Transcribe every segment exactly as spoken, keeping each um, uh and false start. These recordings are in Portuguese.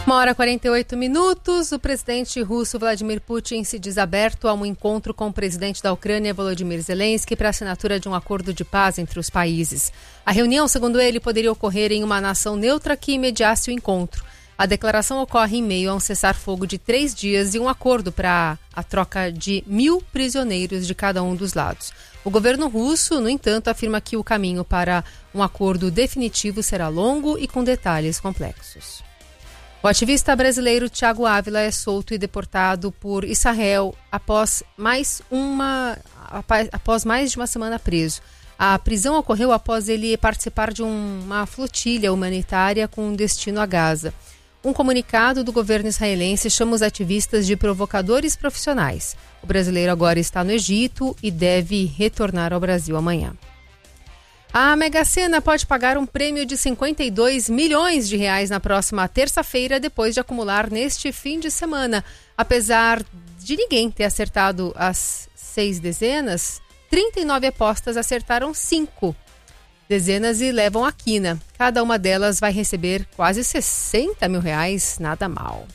Uma hora e quarenta e oito minutos, o presidente russo Vladimir Putin se diz aberto a um encontro com o presidente da Ucrânia, Volodymyr Zelensky, para a assinatura de um acordo de paz entre os países. A reunião, segundo ele, poderia ocorrer em uma nação neutra que mediasse o encontro. A declaração ocorre em meio a um cessar-fogo de três dias e um acordo para a troca de mil prisioneiros de cada um dos lados. O governo russo, no entanto, afirma que o caminho para um acordo definitivo será longo e com detalhes complexos. O ativista brasileiro Thiago Ávila é solto e deportado por Israel após mais, uma, após mais de uma semana preso. A prisão ocorreu após ele participar de uma flotilha humanitária com destino a Gaza. Um comunicado do governo israelense chama os ativistas de provocadores profissionais. O brasileiro agora está no Egito e deve retornar ao Brasil amanhã. A Mega Sena pode pagar um prêmio de cinquenta e dois milhões de reais na próxima terça-feira, depois de acumular neste fim de semana. Apesar de ninguém ter acertado as seis dezenas, trinta e nove apostas acertaram cinco dezenas e levam a quina. Cada uma delas vai receber quase sessenta mil reais, nada mal.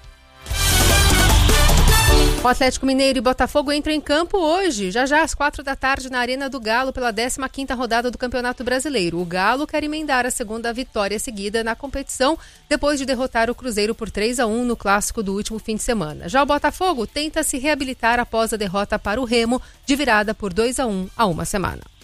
O Atlético Mineiro e Botafogo entram em campo hoje, já já às quatro da tarde, na Arena do Galo, pela décima quinta rodada do Campeonato Brasileiro. O Galo quer emendar a segunda vitória seguida na competição, depois de derrotar o Cruzeiro por três a um no clássico do último fim de semana. Já o Botafogo tenta se reabilitar após a derrota para o Remo, de virada por dois a um há uma semana.